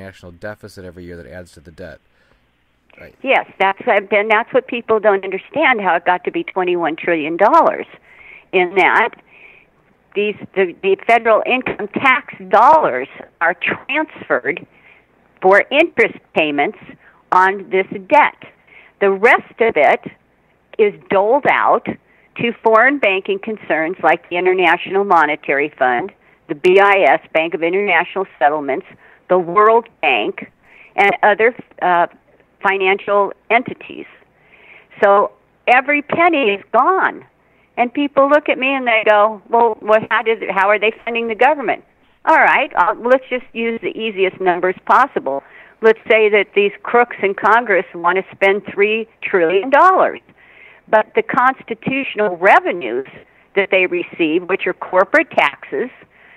national deficit every year that adds to the debt. Right. Yes, that's what people don't understand, how it got to be $21 trillion. In that, the federal income tax dollars are transferred for interest payments on this debt. The rest of it is doled out to foreign banking concerns like the International Monetary Fund, the BIS, Bank of International Settlements, the World Bank, and other financial entities. So every penny is gone. And people look at me and they go, well, how are they funding the government? All right, let's just use the easiest numbers possible. Let's say that these crooks in Congress want to spend $3 trillion. But the constitutional revenues that they receive, which are corporate taxes,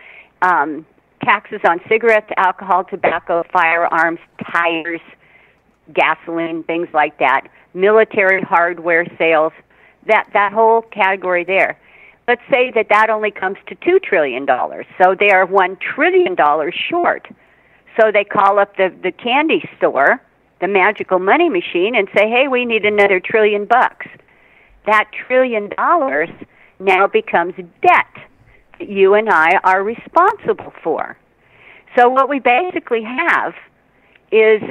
taxes on cigarettes, alcohol, tobacco, firearms, tires, gasoline, things like that, military hardware sales, that whole category there. Let's say that only comes to $2 trillion. So they are $1 trillion short. So they call up the candy store, the magical money machine, and say, hey, we need another $1 trillion. That $1 trillion now becomes debt that you and I are responsible for. So what we basically have is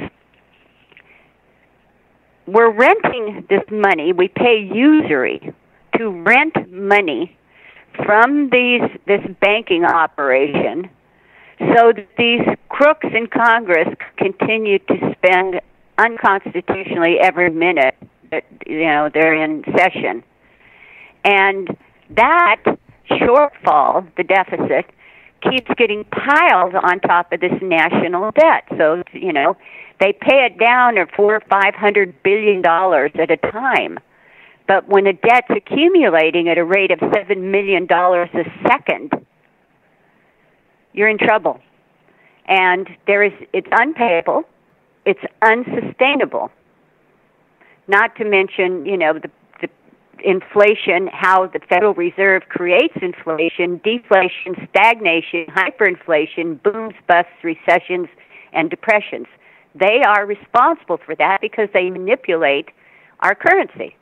we're renting this money. We pay usury to rent money from this banking operation so that these crooks in Congress continue to spend unconstitutionally every minute that they're in session. And that shortfall, the deficit, keeps getting piled on top of this national debt. So, they pay it down at $400 or $500 billion at a time. But when the debt's accumulating at a rate of $7 million a second, you're in trouble. And it's unpayable, it's unsustainable. Not to mention, the inflation, how the Federal Reserve creates inflation, deflation, stagnation, hyperinflation, booms, busts, recessions, and depressions. They are responsible for that because they manipulate our currency.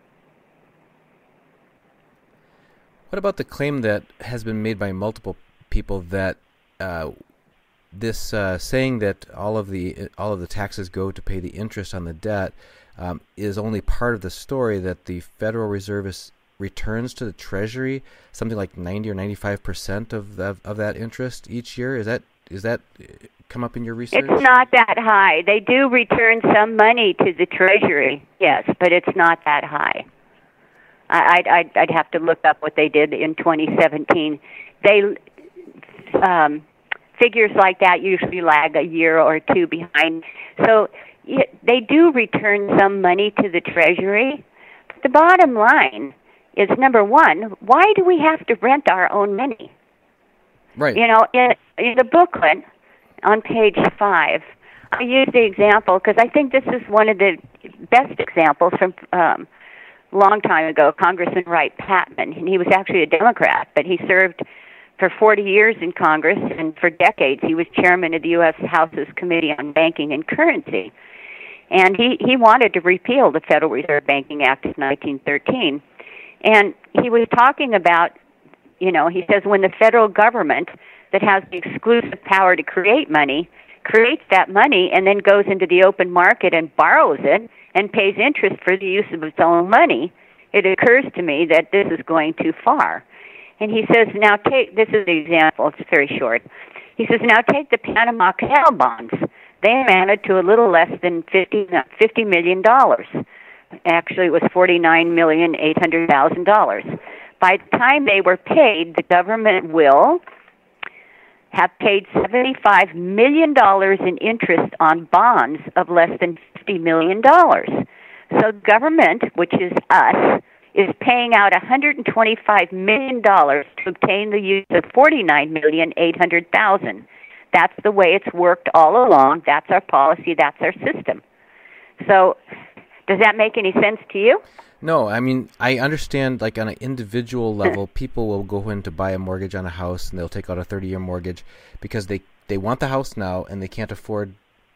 What about the claim that has been made by multiple people that this saying that all of the taxes go to pay the interest on the debt is only part of the story, that the Federal Reserve returns to the Treasury something like 90 or 95% of that interest each year? Is that come up in your research? It's not that high. They do return some money to the Treasury, yes, but it's not that high. I'd have to look up what they did in 2017. They figures like that usually lag a year or two behind. So they do return some money to the Treasury. But the bottom line is, number one, why do we have to rent our own money? Right. In the booklet on page 5, I use the example because I think this is one of the best examples from long time ago, Congressman Wright Patman, and he was actually a Democrat, but he served for 40 years in Congress, and for decades he was chairman of the U.S. House's Committee on Banking and Currency. And he wanted to repeal the Federal Reserve Banking Act of 1913. And he was talking about, he says when the federal government that has the exclusive power to create money creates that money and then goes into the open market and borrows it and pays interest for the use of its own money, it occurs to me that this is going too far. And he says, this is the example, it's very short. He says, now take the Panama Canal bonds. They amounted to a little less than $50 million. Actually, it was $49,800,000. By the time they were paid, the government will have paid $75 million in interest on bonds of less than $50 million. So government, which is us, is paying out $125 million to obtain the use of $49,800,000. That's the way it's worked all along. That's our policy. That's our system. So does that make any sense to you? No, I mean, I understand, like, on an individual level, people will go in to buy a mortgage on a house, and they'll take out a 30-year mortgage because they want the house now, and they can't afford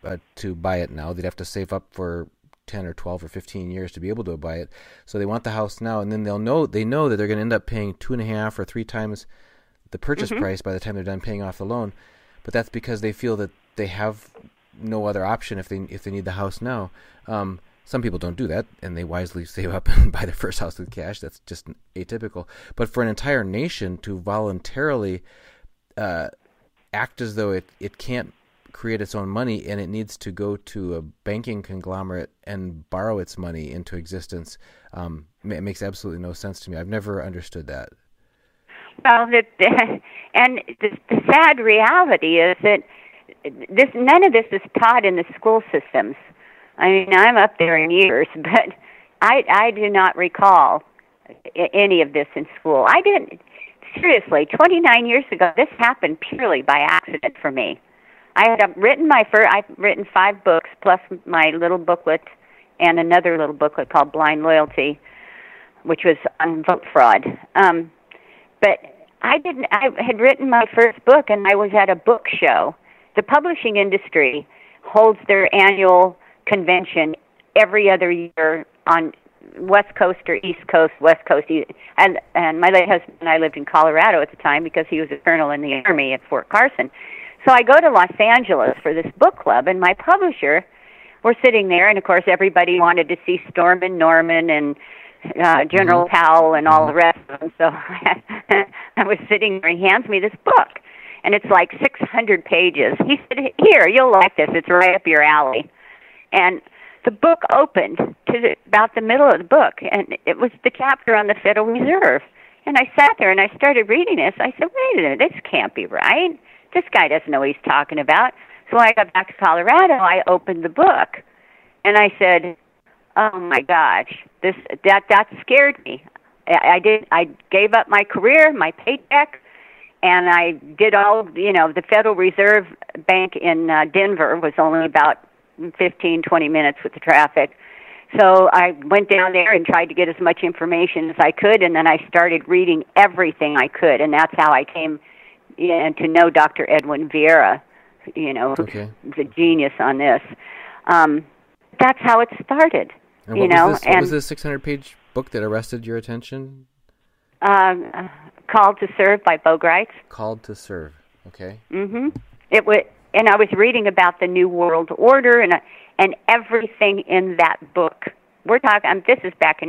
to buy it now. They'd have to save up for 10 or 12 or 15 years to be able to buy it. So they want the house now, and then they know that they're going to end up paying 2.5 or 3 times the purchase price by the time they're done paying off the loan. But that's because they feel that they have no other option if they need the house now. Some people don't do that, and they wisely save up and buy their first house with cash. That's just atypical. But for an entire nation to voluntarily act as though it can't create its own money and it needs to go to a banking conglomerate and borrow its money into existence, it makes absolutely no sense to me. I've never understood that. Well, and the sad reality is that none of this is taught in the school systems. I mean, I'm up there in years, but I do not recall any of this in school. I didn't. Seriously, 29 years ago, this happened purely by accident for me. I've written 5 books plus my little booklet and another little booklet called Blind Loyalty, which was on vote fraud. But I had written my first book, and I was at a book show. The publishing industry holds their annual convention every other year on West Coast or East Coast, West Coast. And my late husband and I lived in Colorado at the time because he was a colonel in the Army at Fort Carson. So I go to Los Angeles for this book club, and my publisher, we're sitting there, and of course everybody wanted to see Storm and Norman and General Powell and all the rest of them. So I was sitting there, and he hands me this book, and it's like 600 pages. He said, "Here, you'll like this. It's right up your alley." And the book opened to about the middle of the book, and it was the chapter on the Federal Reserve. And I sat there, and I started reading this. I said, wait a minute, this can't be right. This guy doesn't know what he's talking about. So when I got back to Colorado, I opened the book, and I said, oh, my gosh, that scared me. I gave up my career, my paycheck, and I did all, the Federal Reserve Bank in Denver was only about 15, 20 minutes with the traffic. So I went down there and tried to get as much information as I could, and then I started reading everything I could, and that's how I came to know Dr. Edwin Vieira, who's a genius on this. That's how it started, and what was this 600-page book that arrested your attention? Called to Serve by Bo Gritz. Called to Serve, okay. Mm-hmm. And I was reading about the New World Order and everything in that book. We're talking. This is back in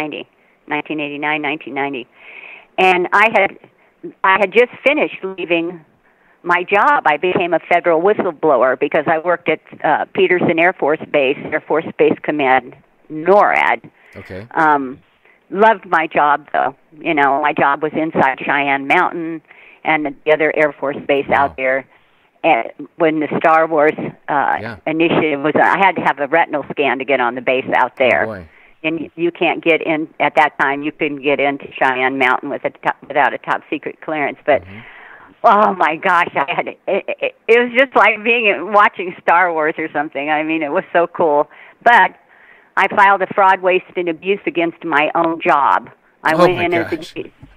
1989, 1990, and I had just finished leaving my job. I became a federal whistleblower because I worked at Peterson Air Force Base Command, NORAD. Okay. Loved my job though. My job was inside Cheyenne Mountain and the other Air Force base out there. When the Star Wars initiative was, I had to have a retinal scan to get on the base out there. Oh boy. And you can't get in, at that time, you couldn't get into Cheyenne Mountain without a top secret clearance. But, oh my gosh, it was just like watching Star Wars or something. I mean, it was so cool. But I filed a fraud, waste, and abuse against my own job. I went in as a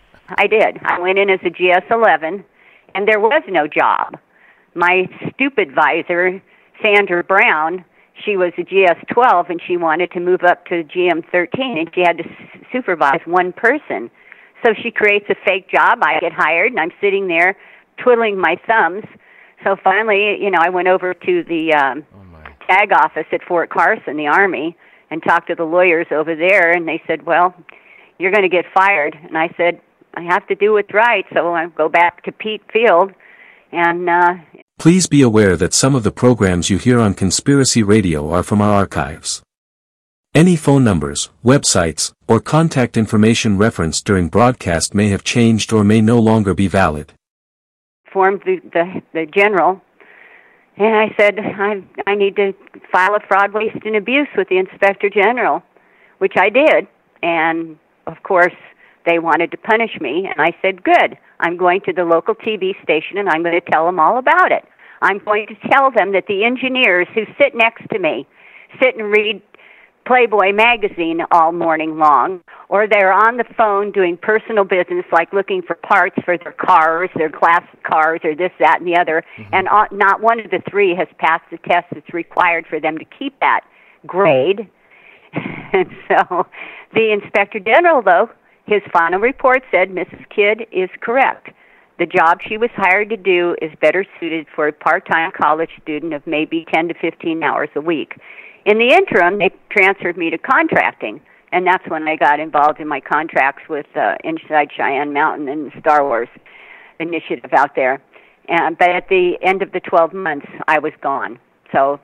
GS-11, and there was no job. My stupid advisor, Sandra Brown, she was a GS-12, and she wanted to move up to GM-13, and she had to supervise one person. So she creates a fake job. I get hired, and I'm sitting there twiddling my thumbs. So finally, I went over to the tag office at Fort Carson, the Army, and talked to the lawyers over there, and they said, well, you're going to get fired. And I said, I have to do what's right, so I go back to Pete Field. And please be aware that some of the programs you hear on Conspiracy Radio are from our archives. Any phone numbers, websites, or contact information referenced during broadcast may have changed or may no longer be valid. Formed the general, and I said, I need to file a fraud, waste, and abuse with the Inspector General, which I did. And, of course, they wanted to punish me, and I said, good. I'm going to the local TV station, and I'm going to tell them all about it. I'm going to tell them that the engineers who sit next to me sit and read Playboy magazine all morning long, or they're on the phone doing personal business like looking for parts for their cars, their classic cars, or this, that, and the other, and not one of the three has passed the test that's required for them to keep that grade. And so the Inspector General, though, his final report said Mrs. Kidd is correct. The job she was hired to do is better suited for a part-time college student of maybe 10 to 15 hours a week. In the interim, they transferred me to contracting, and that's when I got involved in my contracts with Inside Cheyenne Mountain and the Star Wars initiative out there. But at the end of the 12 months, I was gone. So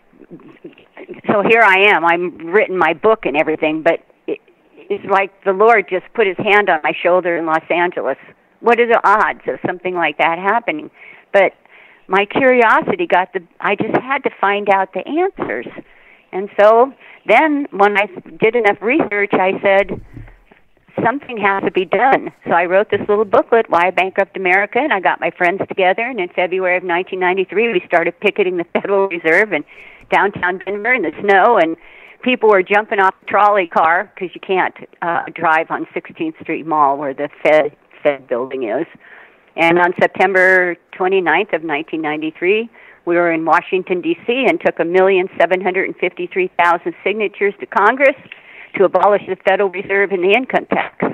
here I am. I'm written my book and everything, but it's like the Lord just put his hand on my shoulder in Los Angeles. What are the odds of something like that happening? But my curiosity I just had to find out the answers. And so then when I did enough research, I said, something has to be done. So I wrote this little booklet, Why Bankrupt America, and I got my friends together, and in February of 1993, we started picketing the Federal Reserve in downtown Denver in the snow, and people were jumping off the trolley car because you can't drive on 16th Street Mall where the Fed building is. And on September 29th of 1993, we were in Washington, D.C., and took 1,753,000 signatures to Congress to abolish the Federal Reserve and the income tax.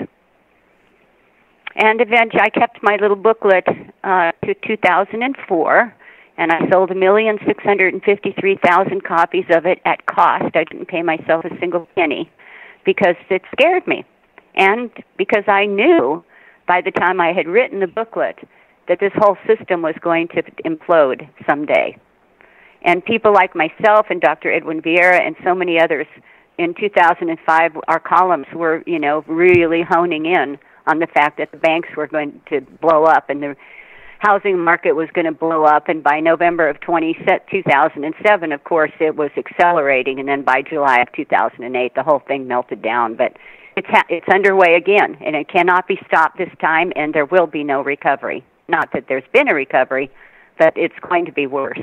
And eventually I kept my little booklet to 2004, and I sold 1,653,000 copies of it at cost. I didn't pay myself a single penny because it scared me, and because I knew by the time I had written the booklet that this whole system was going to implode someday. And people like myself and Dr. Edwin Vieira and so many others, in 2005, our columns were, really honing in on the fact that the banks were going to blow up and the housing market was going to blow up. And by November of 2007, of course, it was accelerating. And then by July of 2008, the whole thing melted down. But it's underway again, and it cannot be stopped this time, and there will be no recovery. Not that there's been a recovery, but it's going to be worse.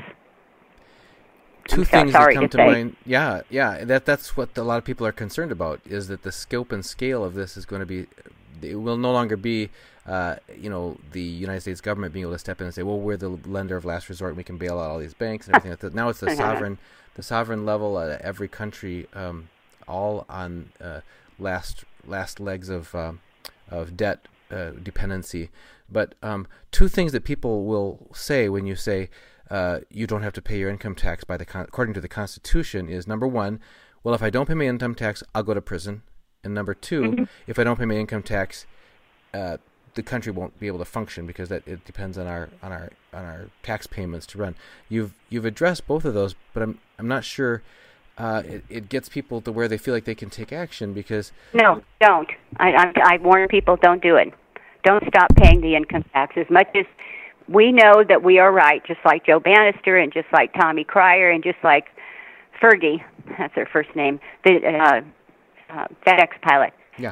Two things that come to mind. Yeah. That's what a lot of people are concerned about, is that the scope and scale of this is going to be, it will no longer be, the United States government being able to step in and say, well, we're the lender of last resort, and we can bail out all these banks and everything like that. Now it's the sovereign level, every country, all on last legs of debt dependency. But two things that people will say when you say you don't have to pay your income tax according to the Constitution is, number one, well, if I don't pay my income tax, I'll go to prison. And number two, if I don't pay my income tax, the country won't be able to function because it depends on our tax payments to run. You've addressed both of those, but I'm not sure it gets people to where they feel like they can take action because... No, don't. I warn people, don't do it. Don't stop paying the income tax. As much as we know that we are right, just like Joe Bannister and just like Tommy Cryer and just like Fergie, that's her first name, the FedEx pilot. Yeah.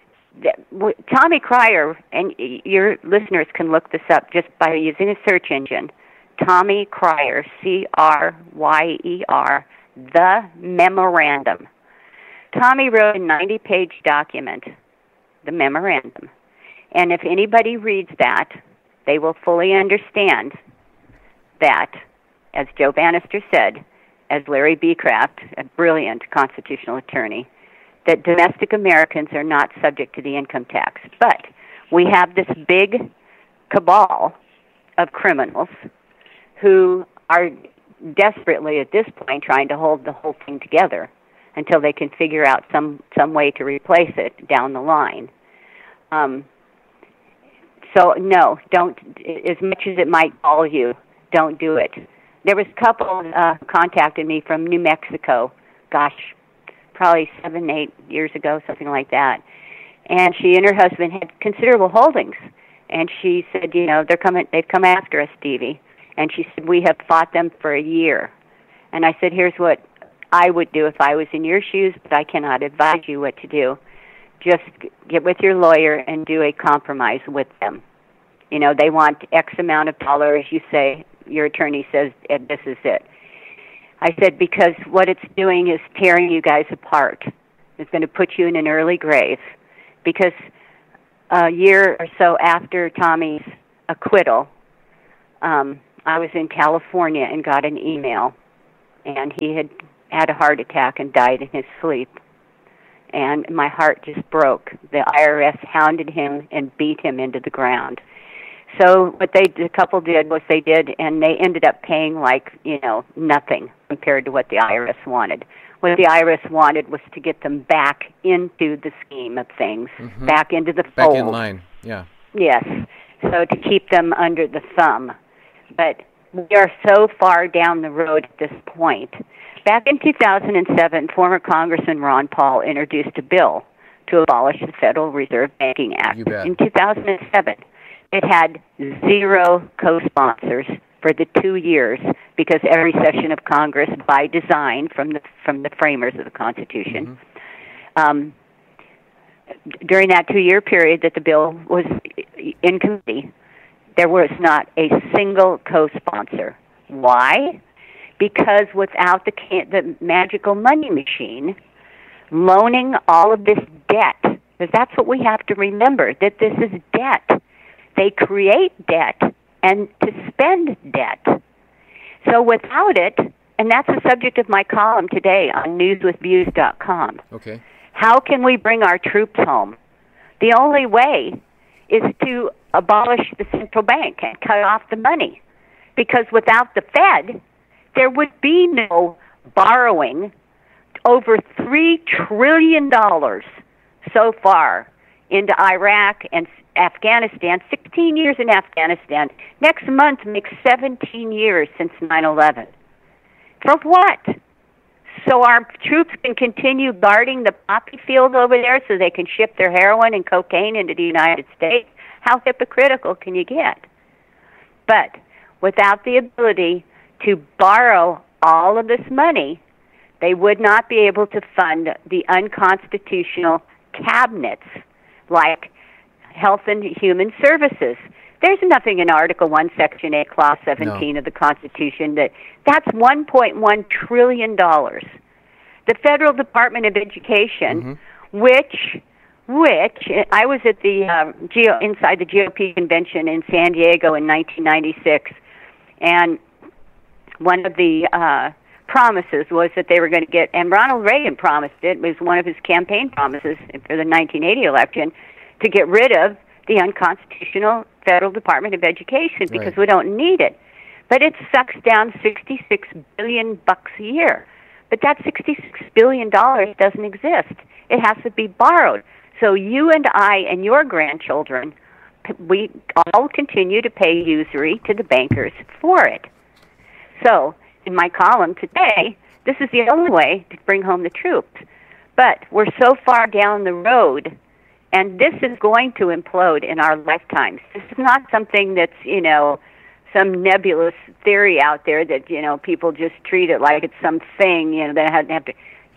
Tommy Cryer, and your listeners can look this up just by using a search engine, Tommy Cryer, Cryer, the memorandum. Tommy wrote a 90-page document, the memorandum. And if anybody reads that, they will fully understand that, as Joe Bannister said, as Larry B. Kraft, a brilliant constitutional attorney, that domestic Americans are not subject to the income tax. But we have this big cabal of criminals who are desperately at this point trying to hold the whole thing together until they can figure out some way to replace it down the line. So no, don't. As much as it might gall you, don't do it. There was a couple contacted me from New Mexico. Gosh, probably 7-8 years ago, something like that. And she and her husband had considerable holdings. And she said, they've come after us, Stevie. And she said, we have fought them for a year. And I said, here's what I would do if I was in your shoes, but I cannot advise you what to do. Just get with your lawyer and do a compromise with them. They want X amount of dollars. You say, your attorney says, this is it. I said, because what it's doing is tearing you guys apart. It's going to put you in an early grave. Because a year or so after Tommy's acquittal, I was in California and got an email, and he had had a heart attack and died in his sleep. And my heart just broke. The IRS hounded him and beat him into the ground. So what the couple did was and they ended up paying nothing compared to what the IRS wanted. What the IRS wanted was to get them back into the scheme of things, back into the fold. Back in line, yeah. Yes, so to keep them under the thumb. But we are so far down the road at this point. Back in 2007, former Congressman Ron Paul introduced a bill to abolish the Federal Reserve Banking Act. You bet. In 2007, it had 0 co-sponsors for the 2 years because every session of Congress, by design from the framers of the Constitution, during that 2-year period that the bill was in committee, there was not a single co-sponsor. Why? Because without the magical money machine loaning all of this debt, because that's what we have to remember, that this is debt. They create debt and to spend debt. So without it, and that's the subject of my column today on newswithviews.com. Okay. How can we bring our troops home? The only way is to abolish the central bank and cut off the money. Because without the Fed, there would be no borrowing. Over $3 trillion so far into Iraq and Afghanistan, 16 years in Afghanistan. Next month makes 17 years since 9/11. For what? So our troops can continue guarding the poppy field over there so they can ship their heroin and cocaine into the United States? How hypocritical can you get? But without the ability to borrow all of this money, they would not be able to fund the unconstitutional cabinets like Health and Human Services. There's nothing in Article 1, Section 8, Clause 17 of the Constitution that's $1.1 trillion. The Federal Department of Education, which I was at the inside the GOP convention in San Diego in 1996, and one of the promises was that they were going to get, and Ronald Reagan promised it was one of his campaign promises for the 1980 election, to get rid of the unconstitutional Federal Department of Education because we don't need it. But it sucks down $66 billion a year. But that $66 billion doesn't exist. It has to be borrowed. So you and I and your grandchildren, we all continue to pay usury to the bankers for it. So in my column today, this is the only way to bring home the troops. But we're so far down the road, and this is going to implode in our lifetimes. This is not something that's, some nebulous theory out there that, people just treat it like it's something, they have to.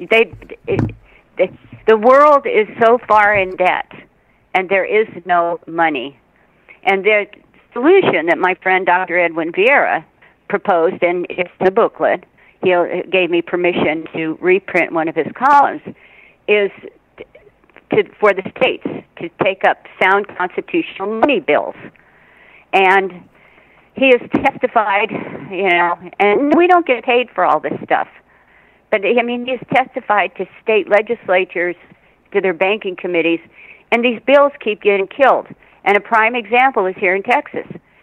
The world is so far in debt, and there is no money. And the solution that my friend Dr. Edwin Vieira proposed, and it's the booklet, he gave me permission to reprint one of his columns, is for the states to take up sound constitutional money bills. And he has testified, and we don't get paid for all this stuff. But, he has testified to state legislatures, to their banking committees, and these bills keep getting killed. And a prime example is here in Texas.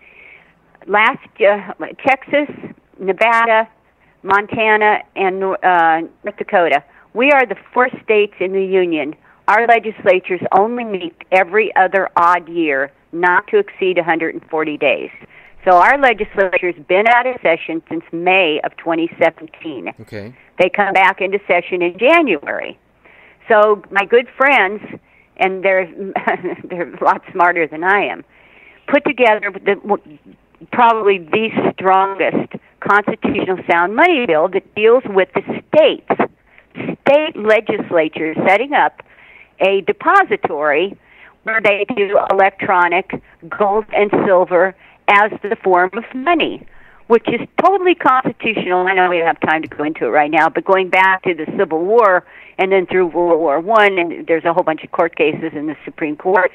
Texas, Nevada, Montana, and North Dakota, we are the 4 states in the union. Our legislatures only meet every other odd year, not to exceed 140 days. So our legislature's been out of session since May of 2017. Okay. They come back into session in January. So my good friends, and they're a lot smarter than I am, put together probably the strongest constitutional sound money bill that deals with the state legislatures setting up a depository where they do electronic gold and silver as the form of money. which is totally constitutional. I know we don't have time to go into it right now, but going back to the Civil War and then through World War One, and there's a whole bunch of court cases in the Supreme Court,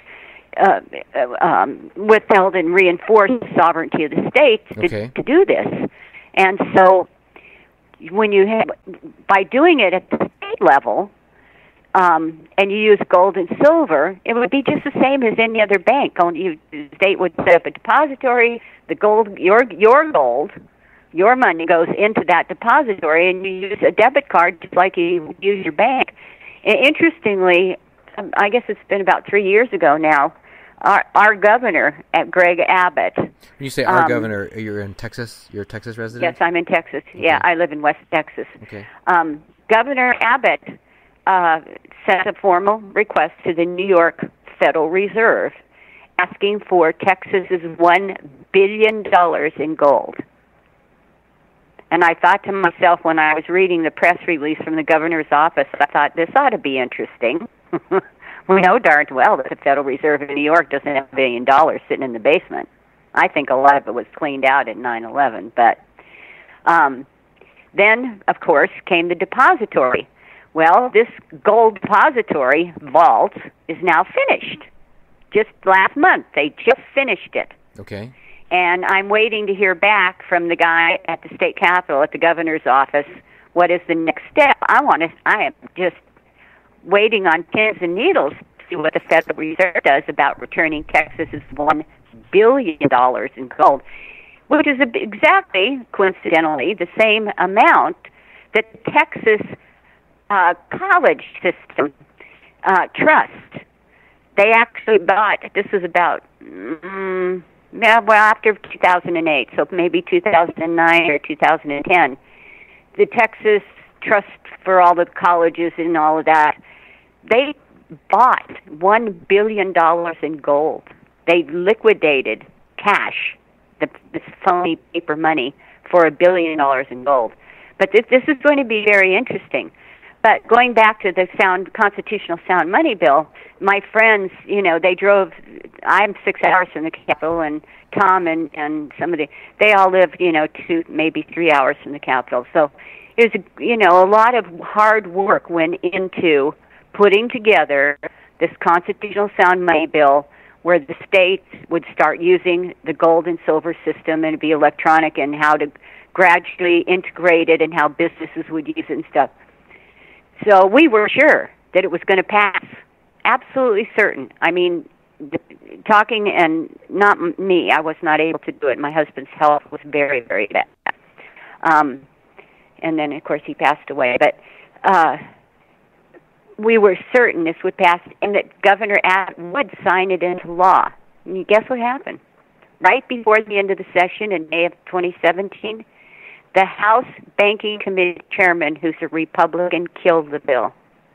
withheld and reinforced the sovereignty of the states to do this. And so when you have, by doing it at the state level, and you use gold and silver, it would be just the same as any other bank. The state would set up a depository. The gold, your gold, your money goes into that depository, and you use a debit card just like you would use your bank. And interestingly, I guess it's been about 3 years ago now, our governor, Greg Abbott. When you say our governor, you're in Texas? You're a Texas resident? Yes, I'm in Texas. Okay. Yeah, I live in West Texas. Okay. Governor Abbott sent a formal request to the New York Federal Reserve asking for Texas's $1 billion in gold. And I thought to myself when I was reading the press release from the governor's office, I thought, this ought to be interesting. We know darn well that the Federal Reserve in New York doesn't have $1 billion sitting in the basement. I think a lot of it was cleaned out at 9/11. But then, of course, came the depository. Well, this gold depository vault is now finished. Just last month, they just finished it. Okay. And I'm waiting to hear back from the guy at the state capitol, at the governor's office, what is the next step. I am just waiting on pins and needles to see what the Federal Reserve does about returning Texas's $1 billion in gold, which is exactly, coincidentally, the same amount that the Texas college system trust. They actually bought, this was about, after 2008, so maybe 2009 or 2010, the Texas Trust for all the colleges and all of that, they bought $1 billion in gold. They liquidated cash, this phony paper money, for $1 billion in gold. But this is going to be very interesting. But going back to the constitutional sound money bill, my friends, they drove, I'm 6 hours from the Capitol, and Tom and some of they all live, 2, maybe 3 hours from the Capitol. So it was, a lot of hard work went into putting together this constitutional sound money bill where the states would start using the gold and silver system and it'd be electronic, and how to gradually integrate it and how businesses would use it and stuff. So we were sure that it was going to pass. Absolutely certain. I mean, talking, and not me, I was not able to do it. My husband's health was very, very bad. And then, of course, he passed away. But we were certain this would pass and that Governor Abbott would sign it into law. And you guess what happened? Right before the end of the session in May of 2017, the House Banking Committee chairman, who's a Republican, killed the bill.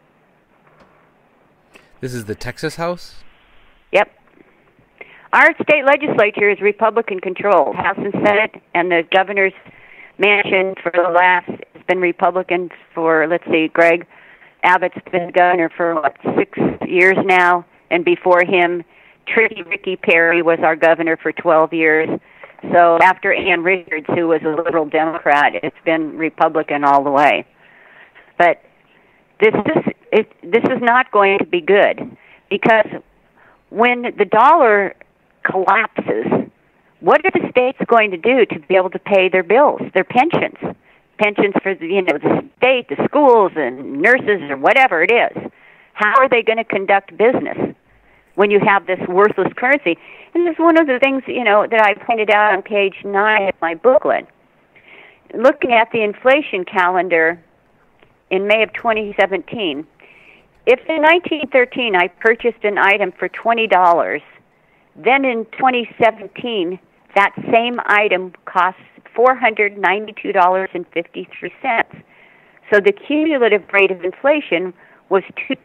This is the Texas House? Yep. Our state legislature is Republican-controlled, House and Senate, and the governor's mansion for the last has been Republican for, let's see, Greg Abbott's been governor for, 6 years now, and before him, Tricky Ricky Perry was our governor for 12 years. So after Ann Richards, who was a liberal Democrat, it's been Republican all the way. But this is not going to be good, because when the dollar collapses, what are the states going to do to be able to pay their bills, their pensions for the state, the schools, and nurses, or whatever it is? How are they going to conduct business when you have this worthless currency? And this is one of the things, that I pointed out on page 9 of my booklet. Looking at the inflation calendar in May of 2017, if in 1913 I purchased an item for $20, then in 2017 that same item costs $492.53. So the cumulative rate of inflation was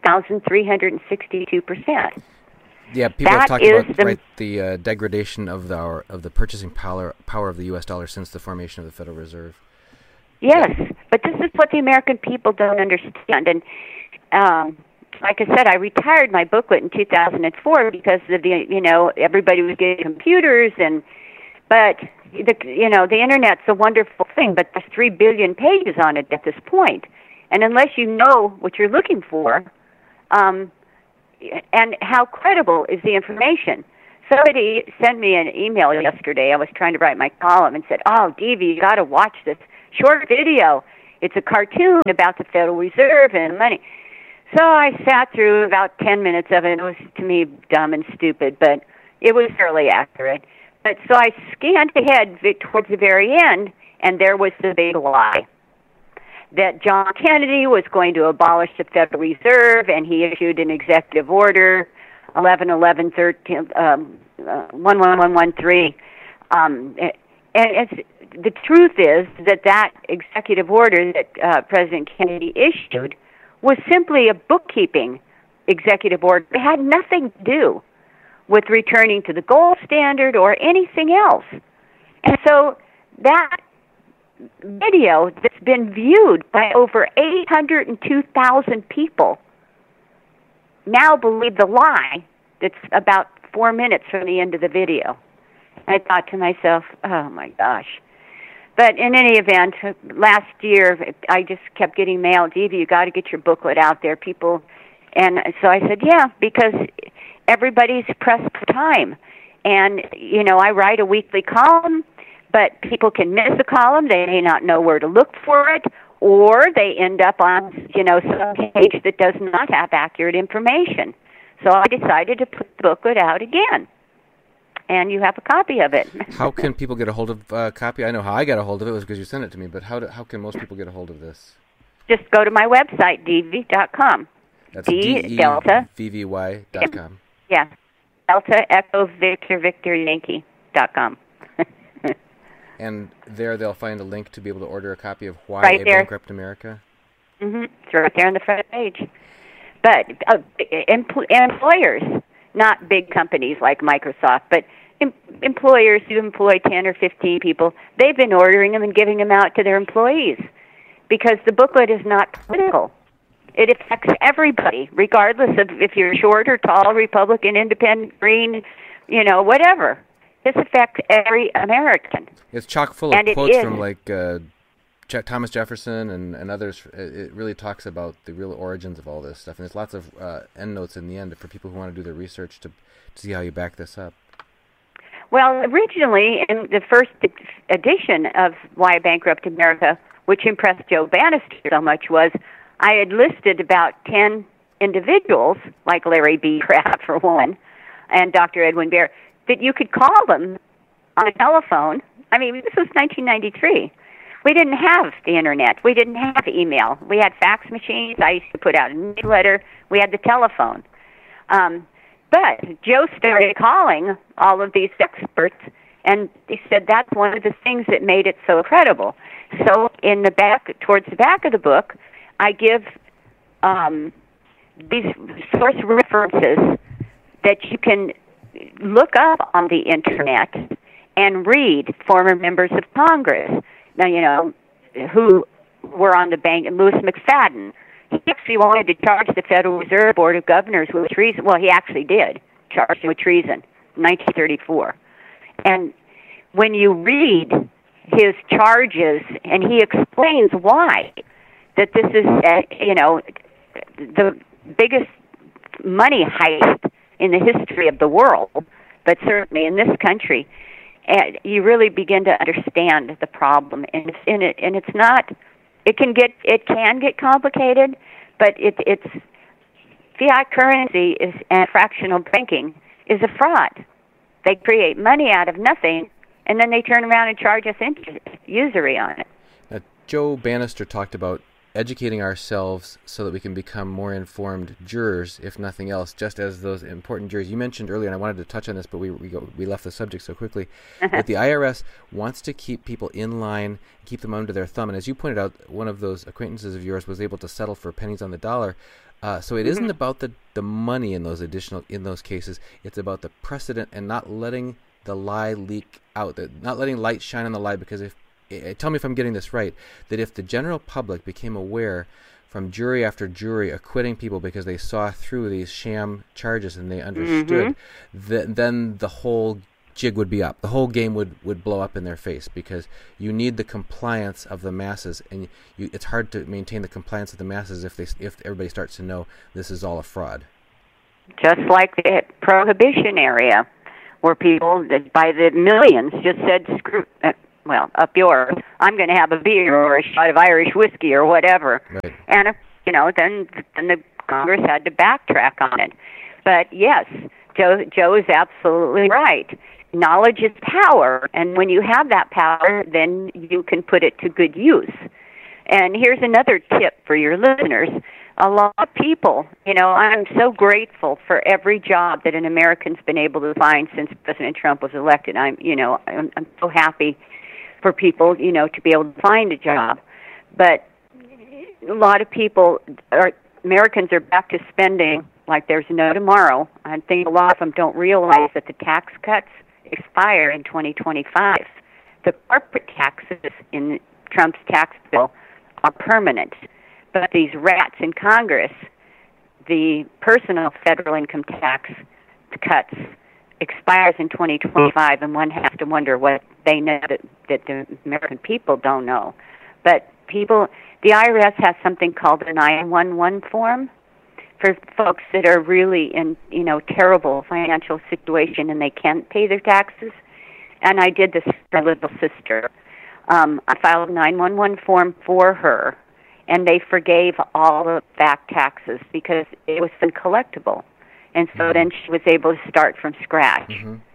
2,362%. Yeah, people have talked about the degradation of the purchasing power of the U.S. dollar since the formation of the Federal Reserve. Yes, but this is what the American people don't understand. And like I said, I retired my booklet in 2004 because of everybody was getting computers, but the Internet's a wonderful thing, but there's 3 billion pages on it at this point. And unless you know what you're looking for, and how credible is the information. Somebody sent me an email yesterday. I was trying to write my column and said, "Oh, Devi, you got to watch this short video. It's a cartoon about the Federal Reserve and money." So I sat through about 10 minutes of it. It was, to me, dumb and stupid, but it was fairly accurate. But so I scanned ahead towards the very end, and there was the big lie. That John Kennedy was going to abolish the Federal Reserve, and he issued an executive order, 11-11-13, and the truth is that executive order that President Kennedy issued was simply a bookkeeping executive order. It had nothing to do with returning to the gold standard or anything else. And so that video that's been viewed by over 802,000 people now believe the lie that's about 4 minutes from the end of the video. I thought to myself, oh my gosh. But in any event, last year I just kept getting mail, "Devi, you got to get your booklet out there, people." And so I said, yeah, because everybody's pressed for time. And, I write a weekly column, but people can miss a column. They may not know where to look for it, or they end up on, some page that does not have accurate information. So I decided to put the booklet out again, and you have a copy of it. How can people get a hold of a copy? I know how I got a hold of it was because you sent it to me, but how can most people get a hold of this? Just go to my website, devi.com. That's DEVVY.com. Yeah, Delta Echo Victor Yankee.com. And there they'll find a link to be able to order a copy of Why right a there. Bankrupt America? Mm-hmm. It's right there on the front page. But employers, not big companies like Microsoft, but employers who employ 10 or 15 people, they've been ordering them and giving them out to their employees because the booklet is not political. It affects everybody, regardless of if you're short or tall, Republican, Independent, Green, whatever. This affects every American. It's chock full of quotes from Thomas Jefferson and others. It really talks about the real origins of all this stuff. And there's lots of endnotes in the end for people who want to do their research to see how you back this up. Well, originally, in the first edition of Why a Bankrupt America, which impressed Joe Bannister so much, was I had listed about 10 individuals, like Larry B. Kraft for one, and Dr. Edwin Bear, that you could call them on a telephone. I mean, this was 1993. We didn't have the Internet. We didn't have email. We had fax machines. I used to put out a newsletter. We had the telephone. But Joe started calling all of these experts, and he said that's one of the things that made it so credible. So in the back, towards the back of the book, I give these source references that you can look up on the Internet and read former members of Congress. Now, who were on the bank, Louis McFadden. He actually wanted to charge the Federal Reserve Board of Governors with treason. Well, he actually did charge them with treason in 1934. And when you read his charges, and he explains why, that this is, the biggest money heist in the history of the world, but certainly in this country, and you really begin to understand the problem. And it's not. It can get complicated, but it's fiat currency and fractional banking is a fraud. They create money out of nothing, and then they turn around and charge us usury on it. Now, Joe Bannister talked about educating ourselves so that we can become more informed jurors, if nothing else, just as those important jurors. You mentioned earlier, and I wanted to touch on this, but we left the subject so quickly, that the IRS wants to keep people in line, keep them under their thumb. And as you pointed out, one of those acquaintances of yours was able to settle for pennies on the dollar. So it isn't about the money in those cases. It's about the precedent and not letting the lie leak out, not letting light shine on the lie, because tell me if I'm getting this right, that if the general public became aware from jury after jury acquitting people because they saw through these sham charges and they understood, then the whole jig would be up. The whole game would blow up in their face because you need the compliance of the masses, and it's hard to maintain the compliance of the masses if everybody starts to know this is all a fraud. Just like the Prohibition area, where people by the millions just said, screw, up yours, I'm going to have a beer or a shot of Irish whiskey or whatever. Right. And, then the Congress had to backtrack on it. But yes, Joe is absolutely right. Knowledge is power, and when you have that power, then you can put it to good use. And here's another tip for your listeners. A lot of people, I'm so grateful for every job that an American's been able to find since President Trump was elected. I'm so happy for people, to be able to find a job. But a lot of people, Americans are back to spending like there's no tomorrow. I think a lot of them don't realize that the tax cuts expire in 2025. The corporate taxes in Trump's tax bill are permanent. But these rats in Congress, the personal federal income tax cuts expires in 2025, and one has to wonder what they know that the American people don't know. But the IRS has something called a 911 form for folks that are really in, terrible financial situation and they can't pay their taxes. And I did this for my little sister. I filed a 911 form for her, and they forgave all the back taxes because it was uncollectible. And so then she was able to start from scratch,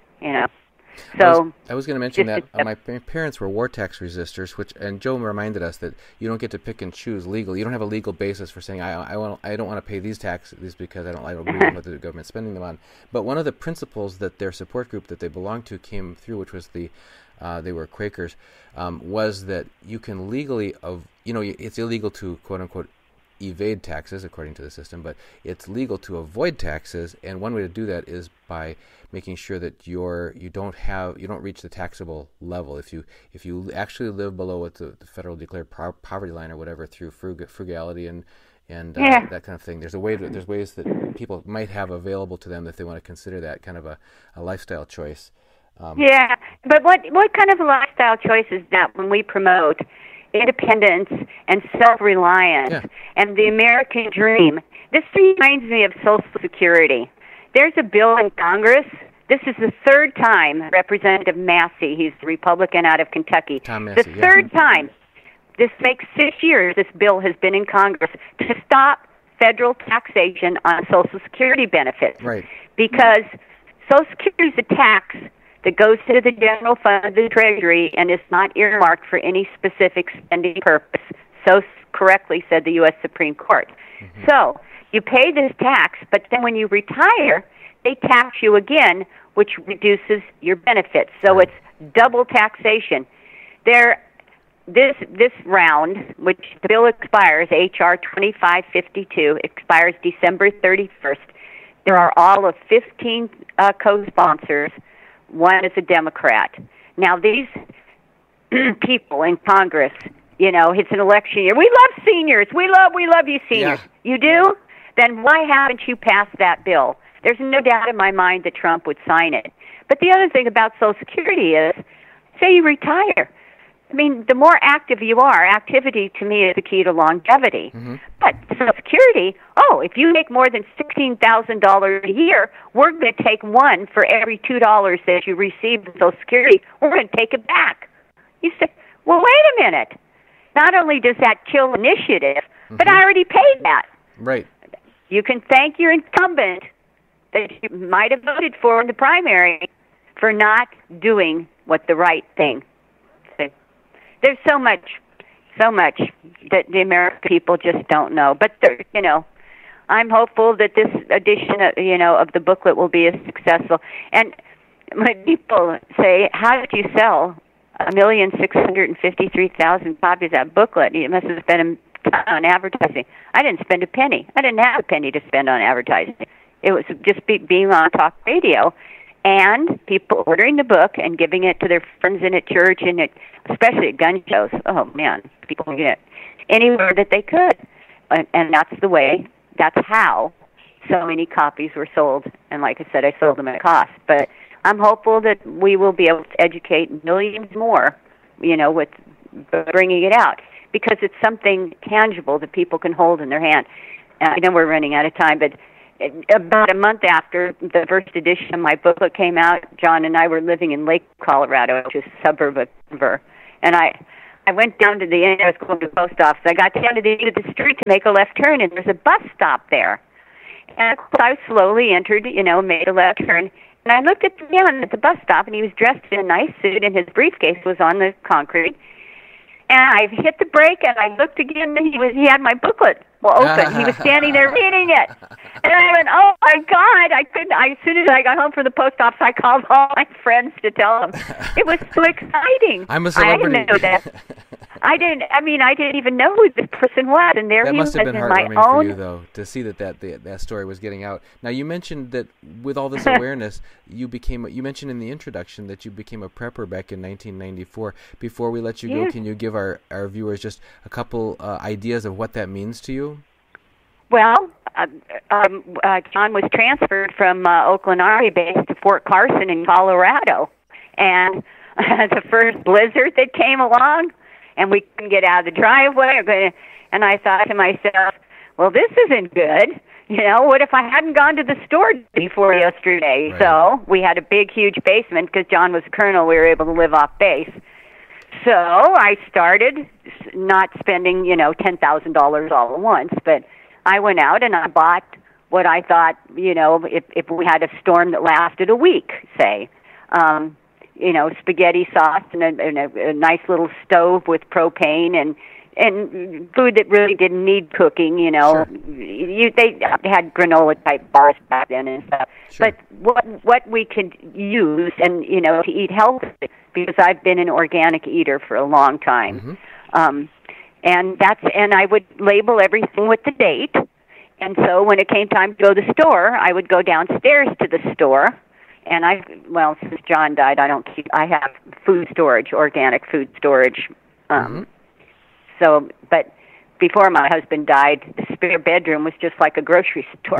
So I was going to mention that my parents were war tax resistors, and Joe reminded us that you don't get to pick and choose legally. You don't have a legal basis for saying I don't want to pay these taxes because I don't agree with what the government's spending them on. But one of the principles that their support group that they belonged to came through, which was they were Quakers, was that you can legally it's illegal to quote unquote evade taxes according to the system, but it's legal to avoid taxes, and one way to do that is by making sure that you don't reach the taxable level. If you actually live below what the federal declared poverty line or whatever through frugality and that kind of thing, there's ways that people might have available to them if they want to consider that kind of a lifestyle choice. But what kind of a lifestyle choice is that when we promote independence and self-reliance and the American dream? This reminds me of Social Security. There's a bill in Congress. This is the third time Representative Massey, he's the Republican out of Kentucky. Tom Massey, the third time. This makes 6 years this bill has been in Congress to stop federal taxation on Social Security benefits. Right. Because Social Security is a tax that goes to the general fund of the Treasury and is not earmarked for any specific spending purpose. So correctly said the U.S. Supreme Court. Mm-hmm. So you pay this tax, but then when you retire, they tax you again, which reduces your benefits. So it's double taxation. This round, which the bill expires, H.R. 2552, expires December 31st. There are all of 15 co-sponsors. One is a Democrat. Now, these people in Congress, it's an election year. We love seniors. We love you seniors. Yeah. You do? Then why haven't you passed that bill? There's no doubt in my mind that Trump would sign it. But the other thing about Social Security is, say you retire. I mean, the more active you are, activity to me is the key to longevity. Mm-hmm. But Social Security, if you make more than $16,000 a year, we're going to take one for every $2 that you receive in Social Security. We're going to take it back. You say, well, wait a minute. Not only does that kill initiative, but I already paid that. Right. You can thank your incumbent that you might have voted for in the primary for not doing what the right thing. There's so much that the American people just don't know. But I'm hopeful that this edition, of the booklet will be as successful. And when people say, "How did you sell 1,653,000 copies of that booklet?" You must have spent a ton on advertising. I didn't spend a penny. I didn't have a penny to spend on advertising. It was just being on talk radio. And people ordering the book and giving it to their friends in at church and especially at gun shows. Oh, man, people get it anywhere that they could. And that's how so many copies were sold. And like I said, I sold them at cost. But I'm hopeful that we will be able to educate millions more, with bringing it out, because it's something tangible that people can hold in their hand. I know we're running out of time, but about a month after the first edition of my booklet came out, John and I were living in Lake, Colorado, which is a suburb of Denver, and I went down to the end. I was going to the post office. I got down to the end of the street to make a left turn, and there's a bus stop there. And I slowly entered, made a left turn, and I looked at the man at the bus stop, and he was dressed in a nice suit, and his briefcase was on the concrete. And I hit the brake, and I looked again, and he had my booklet open. He was standing there reading it. And I went, oh, my God. As soon as I got home from the post office, I called all my friends to tell them. It was so exciting. I'm a celebrity. I didn't know that. I didn't even know who this person was, and there he was in my own. That must have been heartwarming for you, though, to see that story was getting out. Now, you mentioned that with all this awareness, you mentioned in the introduction that you became a prepper back in 1994. Before we let you go, can you give our viewers just a couple ideas of what that means to you? Well, John was transferred from Oakland Army Base to Fort Carson in Colorado, and the first blizzard that came along, and we couldn't get out of the driveway. And I thought to myself, well, this isn't good. What if I hadn't gone to the store before yesterday? Right. So we had a big, huge basement because John was a colonel. We were able to live off base. So I started not spending, $10,000 all at once, but I went out and I bought what I thought, if we had a storm that lasted a week, say, spaghetti sauce and a nice little stove with propane and food that really didn't need cooking, Sure. They had granola type bars back then and stuff. Sure. But what we could use and, to eat healthy, because I've been an organic eater for a long time. Mm-hmm. And I would label everything with the date. And so when it came time to go to the store, I would go downstairs to the store. And since John died, I have food storage, organic food storage. So, but before my husband died, the spare bedroom was just like a grocery store.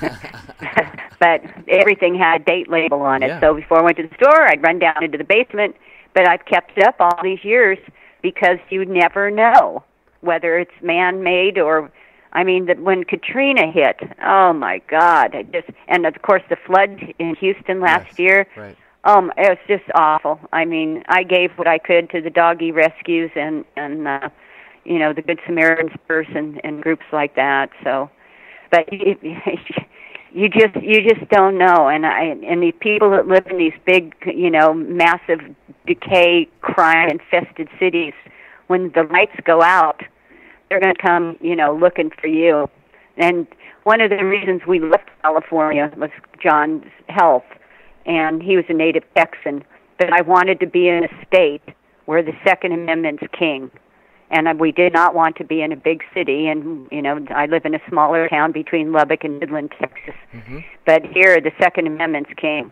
But everything had a date label on it. Yeah. So before I went to the store, I'd run down into the basement. But I've kept it up all these years because you never know whether it's man-made or... when Katrina hit, oh my God! And of course the flood in Houston last year. Right. It was just awful. I gave what I could to the doggy rescues and the Good Samaritan's Purse and groups like that. So, but you just don't know. And these people that live in these big, massive decay, crime-infested cities, when the lights go out, they're going to come, looking for you. And one of the reasons we left California was John's health, and he was a native Texan. But I wanted to be in a state where the Second Amendment's king, and we did not want to be in a big city. And I live in a smaller town between Lubbock and Midland, Texas. Mm-hmm. But here, the Second Amendment's king,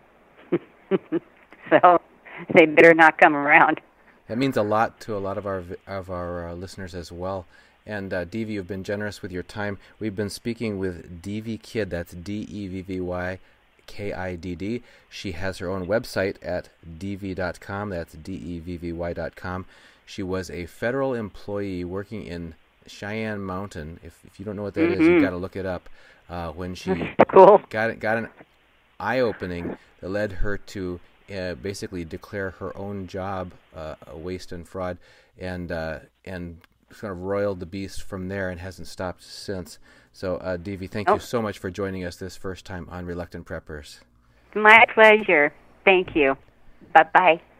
so they better not come around. That means a lot to a lot of our listeners as well. And Devy, you've been generous with your time. We've been speaking with Devy Kidd. That's DEVVY KIDD. She has her own website at devy.com. That's DEVVY.com. She was a federal employee working in Cheyenne Mountain. If you don't know what that is, you've got to look it up. When she got an eye-opening that led her to basically declare her own job a waste and fraud, and kind of roiled the beast from there and hasn't stopped since. So, Devy, thank you so much for joining us this first time on Reluctant Preppers. My pleasure. Thank you. Bye-bye.